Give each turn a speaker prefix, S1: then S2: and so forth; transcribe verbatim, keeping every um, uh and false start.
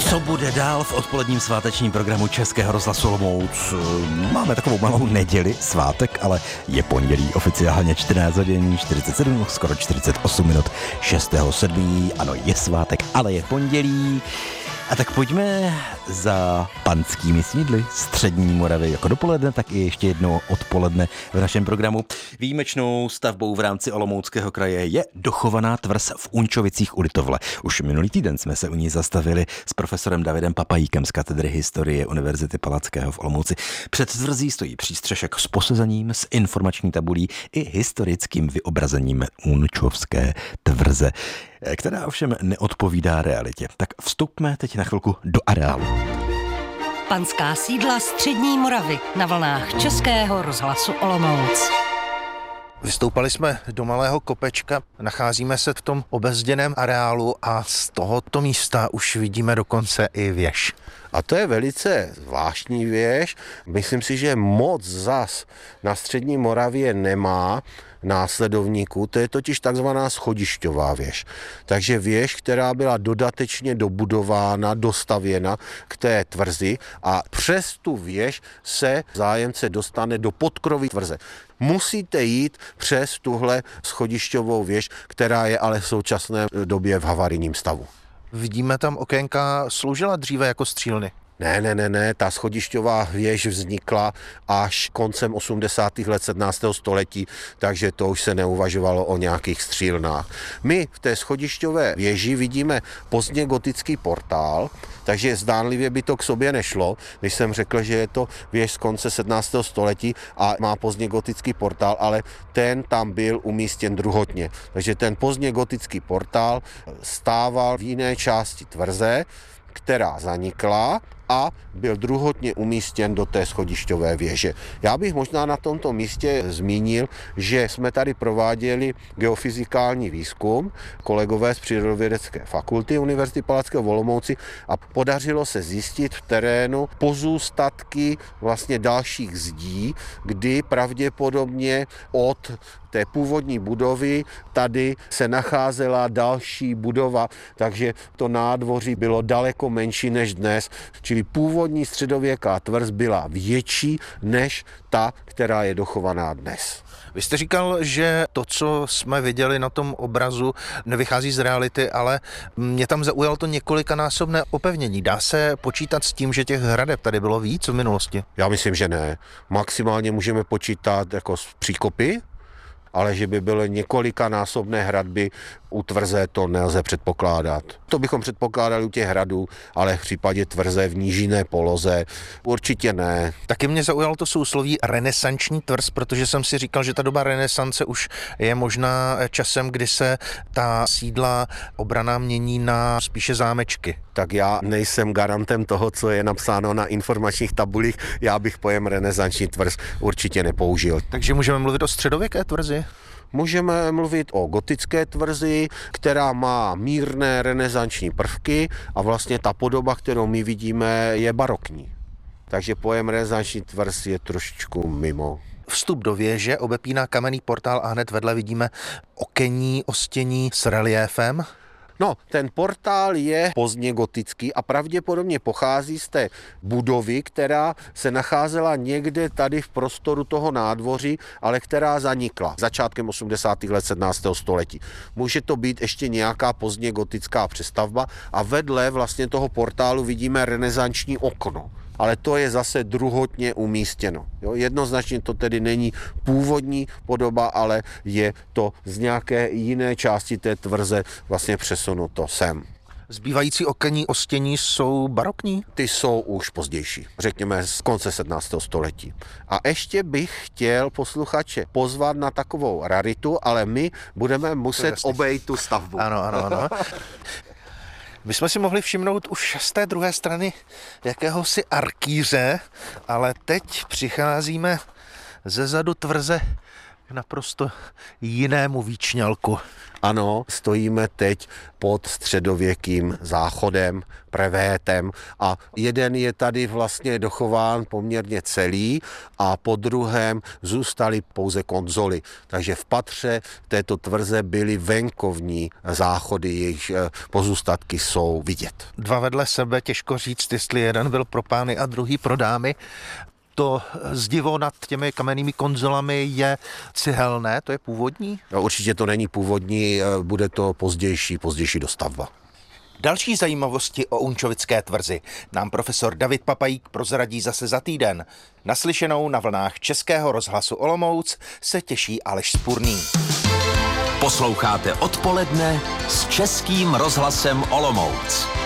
S1: Co bude dál v odpoledním svátečním programu Českého rozhlasu Olomouc? Máme takovou malou neděli, svátek, ale je pondělí, oficiálně čtrnáct hodin, čtyřicet sedm, skoro čtyřicet osm minut, šestého sedmého Ano, je svátek, ale je pondělí. A tak pojďme za panskými sídly střední Moravy, jako dopoledne, tak i ještě jednou odpoledne v našem programu. Výjimečnou stavbou v rámci Olomouckého kraje je dochovaná tvrz v Unčovicích u Litovle. Už minulý týden jsme se u ní zastavili s profesorem Davidem Papajíkem z katedry historie Univerzity Palackého v Olomouci. Před tvrzí stojí přístřešek s posezením, s informační tabulí i historickým vyobrazením unčovské tvrze, která ovšem neodpovídá realitě. Tak vstupme teď na chvilku do areálu.
S2: Panská sídla střední Moravy na vlnách Českého rozhlasu Olomouc.
S3: Vystoupali jsme do malého kopečka, nacházíme se v tom obezděném areálu a z tohoto místa už vidíme dokonce i věž.
S4: A to je velice zvláštní věž. Myslím si, že moc zas na střední Moravě nemá následovníků, to je totiž takzvaná schodišťová věž. Takže věž, která byla dodatečně dobudována, dostavěna k té tvrzi a přes tu věž se zájemce dostane do podkroví tvrze. Musíte jít přes tuhle schodišťovou věž, která je ale v současné době v havarijním stavu.
S3: Vidíme tam okénka, sloužila dříve jako střílny.
S4: Ne, ne, ne, ne, ta schodišťová věž vznikla až koncem osmdesátých let sedmnáctého století, takže to už se neuvažovalo o nějakých střílnách. My v té schodišťové věži vidíme pozdně gotický portál, takže zdánlivě by to k sobě nešlo, když jsem řekl, že je to věž z konce sedmnáctého století a má pozdně gotický portál, ale ten tam byl umístěn druhotně. Takže ten pozdně gotický portál stával v jiné části tvrze, která zanikla a byl druhotně umístěn do té schodišťové věže. Já bych možná na tomto místě zmínil, že jsme tady prováděli geofyzikální výzkum, kolegové z Přírodovědecké fakulty Univerzity Palackého v Olomouci, a podařilo se zjistit v terénu pozůstatky vlastně dalších zdí, kdy pravděpodobně od té původní budovy tady se nacházela další budova, takže to nádvoří bylo daleko menší než dnes, čili původní středověká tvrz byla větší než ta, která je dochovaná dnes.
S3: Vy jste říkal, že to, co jsme viděli na tom obrazu, nevychází z reality, ale mě tam zaujalo to několikanásobné opevnění. Dá se počítat s tím, že těch hradeb tady bylo víc v minulosti?
S4: Já myslím, že ne. Maximálně můžeme počítat jako z příkopy, ale že by byly několikanásobné hradby u tvrze, to nelze předpokládat. To bychom předpokládali u těch hradů, ale v případě tvrze v nížinné poloze určitě ne.
S3: Taky mě zaujalo to sousloví renesanční tvrz, protože jsem si říkal, že ta doba renesance už je možná časem, kdy se ta sídla obranná mění na spíše zámečky.
S4: Tak já nejsem garantem toho, co je napsáno na informačních tabulích, já bych pojem renesanční tvrz určitě nepoužil.
S3: Takže můžeme mluvit o středověké tvrzi?
S4: Můžeme mluvit o gotické tvrzi, která má mírné renesanční prvky a vlastně ta podoba, kterou my vidíme, je barokní. Takže pojem renesanční tvrz je trošičku mimo.
S3: Vstup do věže obepíná kamenný portál a hned vedle vidíme okenní ostění s reliéfem.
S4: No, ten portál je pozdně gotický a pravděpodobně pochází z té budovy, která se nacházela někde tady v prostoru toho nádvoří, ale která zanikla začátkem osmdesátých let sedmnáctého století. Může to být ještě nějaká pozdně gotická přestavba a vedle vlastně toho portálu vidíme renesanční okno. Ale to je zase druhotně umístěno. Jo? Jednoznačně to tedy není původní podoba, ale je to z nějaké jiné části té tvrze vlastně přesunuto sem.
S3: Zbývající okenní ostění jsou barokní?
S4: Ty jsou už pozdější, řekněme z konce sedmnáctého století. A ještě bych chtěl posluchače pozvat na takovou raritu, ale my budeme muset obejít tu stavbu.
S3: Ano, ano, ano. My jsme si mohli všimnout už z té druhé strany jakéhosi arkýře, ale teď přicházíme ze zadu tvrze k naprosto jinému výčňalku.
S4: Ano, stojíme teď pod středověkým záchodem, prevétem a jeden je tady vlastně dochován poměrně celý a po druhém zůstaly pouze konzoly. Takže v patře této tvrze byly venkovní záchody, jejichž pozůstatky jsou vidět.
S3: Dva vedle sebe, těžko říct, jestli jeden byl pro pány a druhý pro dámy. To zdivo nad těmi kamennými konzolami je cihelné, to je původní?
S4: No, určitě to není původní, bude to pozdější, pozdější dostavba.
S3: Další zajímavosti o Unčovické tvrzi nám profesor David Papajík prozradí zase za týden. Naslyšenou na vlnách Českého rozhlasu Olomouc se těší Aleš Spurný.
S5: Posloucháte Odpoledne s Českým rozhlasem Olomouc.